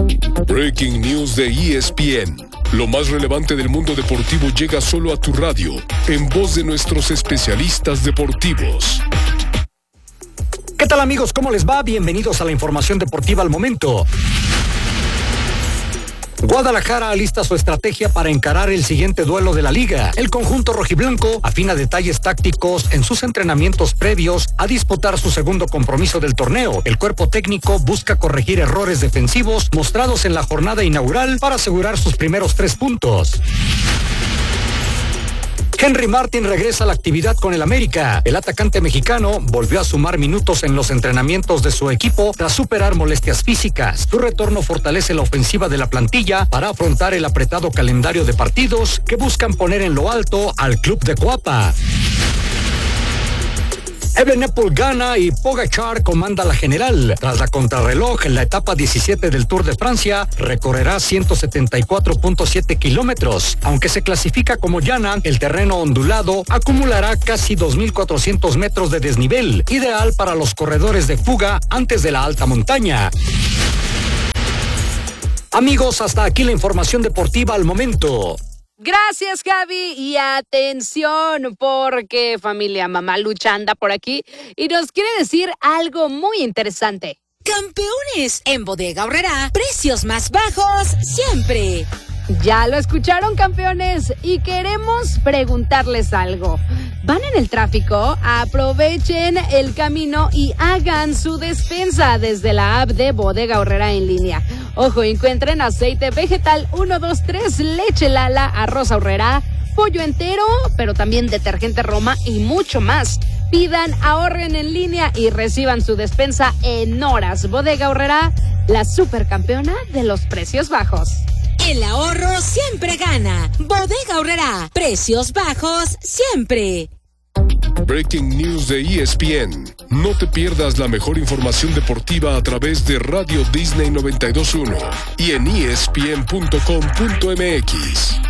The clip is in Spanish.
Breaking News de ESPN. Lo más relevante del mundo deportivo llega solo a tu radio, en voz de nuestros especialistas deportivos. ¿Qué tal, amigos? ¿Cómo les va? Bienvenidos a la información deportiva al momento. Guadalajara alista su estrategia para encarar el siguiente duelo de la liga. El conjunto rojiblanco afina detalles tácticos en sus entrenamientos previos a disputar su segundo compromiso del torneo. El cuerpo técnico busca corregir errores defensivos mostrados en la jornada inaugural para asegurar sus primeros 3 puntos. Henry Martin regresa a la actividad con el América. El atacante mexicano volvió a sumar minutos en los entrenamientos de su equipo tras superar molestias físicas. Su retorno fortalece la ofensiva de la plantilla para afrontar el apretado calendario de partidos que buscan poner en lo alto al club de Coapa. Evenepoel gana y Pogačar comanda la general. Tras la contrarreloj en la etapa 17 del Tour de Francia, recorrerá 174.7 kilómetros. Aunque se clasifica como llana, el terreno ondulado acumulará casi 2.400 metros de desnivel, ideal para los corredores de fuga antes de la alta montaña. Amigos, hasta aquí la información deportiva al momento. Gracias, Javi, y atención, porque familia Mamalucha anda por aquí y nos quiere decir algo muy interesante. Campeones, en Bodega Aurrerá, precios más bajos siempre. Ya lo escucharon, campeones, y queremos preguntarles algo. ¿Van en el tráfico? Aprovechen el camino y hagan su despensa desde la app de Bodega Aurrerá en línea. Ojo, encuentren aceite vegetal 1, 2, 3, leche Lala, arroz Aurrerá, pollo entero, pero también detergente Roma y mucho más. Pidan, ahorren en línea y reciban su despensa en horas. Bodega Aurrerá, la supercampeona de los precios bajos. El ahorro siempre gana. Bodega Aurrerá, precios bajos siempre. Breaking News de ESPN. No te pierdas la mejor información deportiva a través de Radio Disney 92.1 y en ESPN.com.mx.